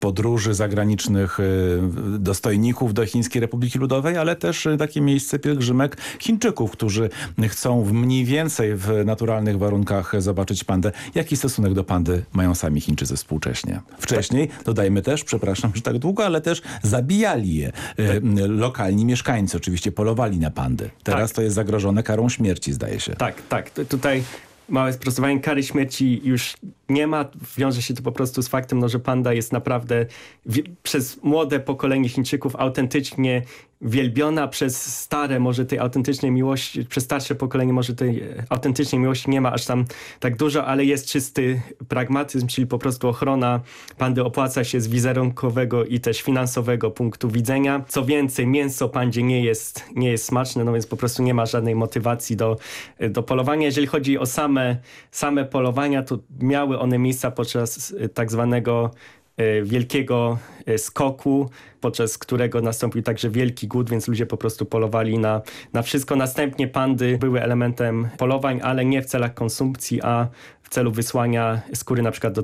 podróży zagranicznych dostojników do Chińskiej Republiki Ludowej, ale też takie miejsce pielgrzymek Chińczyków, którzy chcą mniej więcej w naturalnych warunkach zobaczyć pandę. Jaki stosunek do pandy mają sami Chińczycy współcześnie? Wcześniej, dodajmy też, przepraszam, że tak długo, ale też zabijali je lokalni mieszkańcy, oczywiście polowali na pandy. Teraz to jest zagrożone karą śmierci, zdaje się. Tak. Tutaj małe sprostowanie, kary śmierci już nie ma. Wiąże się to po prostu z faktem, no, że panda jest naprawdę przez młode pokolenie Chińczyków autentycznie wielbiona, przez stare może tej autentycznej miłości, przez starsze pokolenie może tej autentycznej miłości nie ma aż tam tak dużo, ale jest czysty pragmatyzm, czyli po prostu ochrona pandy opłaca się z wizerunkowego i też finansowego punktu widzenia. Co więcej, mięso pandzie nie jest smaczne, no więc po prostu nie ma żadnej motywacji do polowania. Jeżeli chodzi o same polowania, to miały one miejsca podczas tak zwanego wielkiego skoku, podczas którego nastąpił także wielki głód, więc ludzie po prostu polowali na wszystko. Następnie pandy były elementem polowań, ale nie w celach konsumpcji, a w celu wysłania skóry na przykład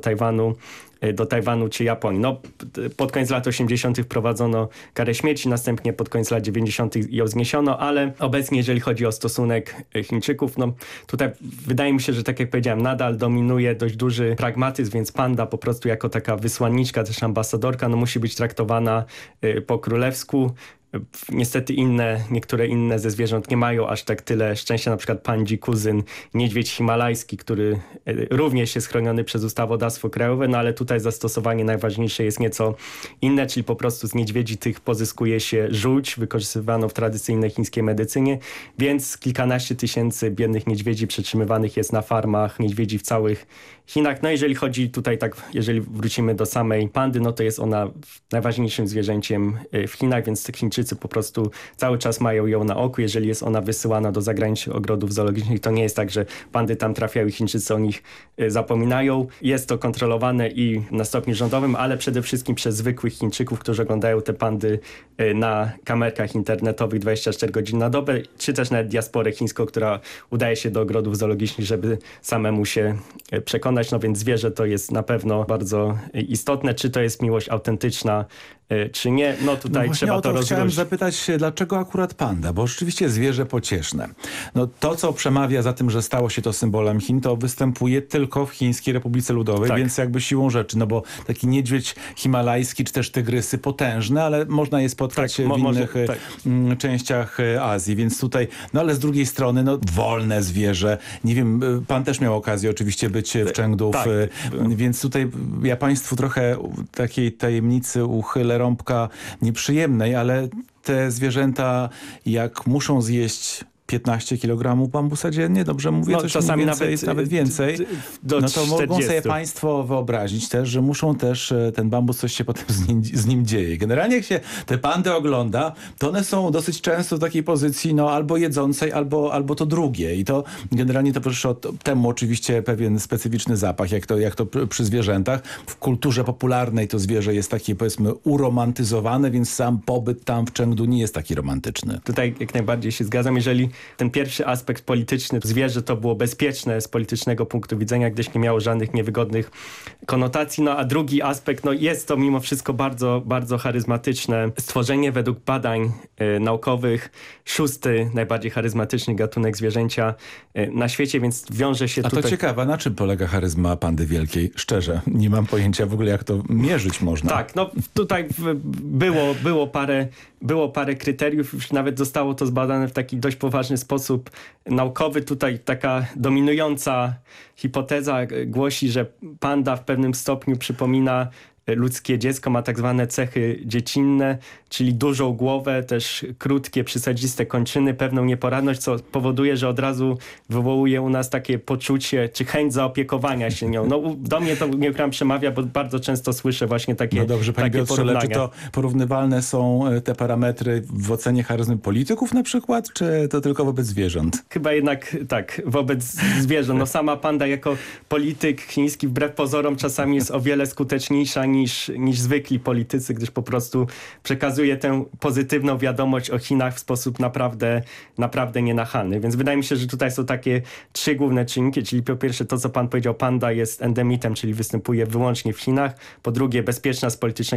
do Tajwanu czy Japonii. No, pod koniec lat 80. wprowadzono karę śmierci, następnie pod koniec lat 90. ją zniesiono, ale obecnie jeżeli chodzi o stosunek Chińczyków, no tutaj wydaje mi się, że tak jak powiedziałem, nadal dominuje dość duży pragmatyzm, więc panda po prostu jako taka wysłanniczka, też ambasadorka, no musi być traktowana po królewsku. Niestety niektóre inne ze zwierząt nie mają aż tak tyle szczęścia, na przykład pandzi kuzyn, niedźwiedź himalajski, który również jest chroniony przez ustawodawstwo krajowe, no ale tutaj zastosowanie najważniejsze jest nieco inne, czyli po prostu z niedźwiedzi tych pozyskuje się żółć, wykorzystywaną w tradycyjnej chińskiej medycynie, więc kilkanaście tysięcy biednych niedźwiedzi przetrzymywanych jest na farmach niedźwiedzi w całych Chinach. No jeżeli chodzi tutaj jeżeli wrócimy do samej pandy, no to jest ona najważniejszym zwierzęciem w Chinach, więc Chińczycy po prostu cały czas mają ją na oku. Jeżeli jest ona wysyłana do zagranicznych ogrodów zoologicznych, to nie jest tak, że pandy tam trafiają i Chińczycy o nich zapominają. Jest to kontrolowane i na stopniu rządowym, ale przede wszystkim przez zwykłych Chińczyków, którzy oglądają te pandy na kamerkach internetowych 24 godziny na dobę, czy też nawet diasporę chińską, która udaje się do ogrodów zoologicznych, żeby samemu się przekonać. No więc zwierzę to jest na pewno bardzo istotne. Czy to jest miłość autentyczna, czy nie? No tutaj trzeba to rozróżnić. Chciałem zapytać, dlaczego akurat panda? Bo rzeczywiście zwierzę pocieszne. No to, co przemawia za tym, że stało się to symbolem Chin, to występuje tylko w Chińskiej Republice Ludowej, więc jakby siłą rzeczy, no bo taki niedźwiedź himalajski, czy też tygrysy potężne, ale można je spotkać w innych częściach Azji, więc tutaj, no ale z drugiej strony, no wolne zwierzę. Nie wiem, pan też miał okazję oczywiście być w Chengdu, więc tutaj ja państwu trochę takiej tajemnicy uchylę rąbka nieprzyjemnej, ale te zwierzęta jak muszą zjeść 15 kg bambusa dziennie, dobrze mówię? No, czasami nawet więcej. Do no to 40. mogą sobie państwo wyobrazić też, że muszą też ten bambus, coś się potem z nim dzieje. Generalnie jak się te pandy ogląda, to one są dosyć często w takiej pozycji, no albo jedzącej, albo to drugie. I to generalnie towarzyszy temu oczywiście pewien specyficzny zapach, jak to przy zwierzętach. W kulturze popularnej to zwierzę jest takie, powiedzmy, uromantyzowane, więc sam pobyt tam w Chengdu nie jest taki romantyczny. Tutaj jak najbardziej się zgadzam. Jeżeli ten pierwszy aspekt polityczny, zwierzę to było bezpieczne z politycznego punktu widzenia, gdyż nie miało żadnych niewygodnych konotacji. No a drugi aspekt, no jest to mimo wszystko bardzo, bardzo charyzmatyczne stworzenie. Według badań naukowych 6. najbardziej charyzmatyczny gatunek zwierzęcia na świecie, więc wiąże się tutaj... A to ciekawe, na czym polega charyzma pandy wielkiej? Szczerze, nie mam pojęcia w ogóle, jak to mierzyć można. Tak, no tutaj było parę kryteriów, już nawet zostało to zbadane w taki dość poważny sposób naukowy. Tutaj taka dominująca hipoteza głosi, że panda w pewnym stopniu przypomina ludzkie dziecko, ma tak zwane cechy dziecinne, czyli dużą głowę, też krótkie, przysadziste kończyny, pewną nieporadność, co powoduje, że od razu wywołuje u nas takie poczucie, czy chęć zaopiekowania się nią. No do mnie to nie ukrywam przemawia, bo bardzo często słyszę właśnie takie porównania. No dobrze, panie Piotrze, ale czy to porównywalne są te parametry w ocenie charyzmy polityków na przykład, czy to tylko wobec zwierząt? Chyba jednak tak, wobec zwierząt. No sama panda jako polityk chiński wbrew pozorom czasami jest o wiele skuteczniejsza niż zwykli politycy, gdyż po prostu przekazuje tę pozytywną wiadomość o Chinach w sposób naprawdę nienachalny. Więc wydaje mi się, że tutaj są takie 3 główne czynniki, czyli po pierwsze to, co pan powiedział, panda jest endemitem, czyli występuje wyłącznie w Chinach. Po drugie, bezpieczna z politycznego